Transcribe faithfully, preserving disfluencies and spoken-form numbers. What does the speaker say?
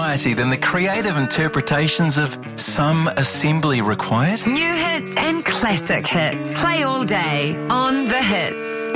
variety than the creative interpretations of some assembly required? New hits and classic hits. Play all day on The Hits.